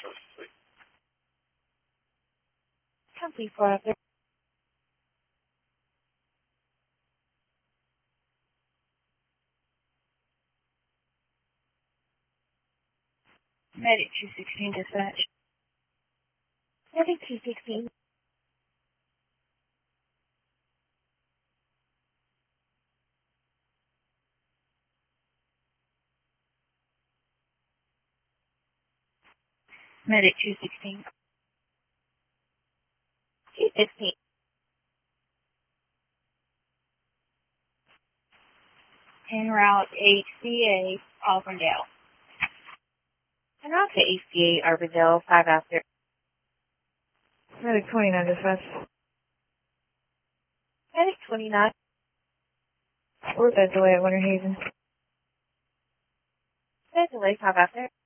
Company 4 Medic 216 dispatch. Medic 216. Medic 216. 216. En route HCA Auburndale. En route to HCA Auburndale 5 after. Medic 29 dispatch. Medic 29. Where's that delay at Winter Haven? Bed delay 5 after.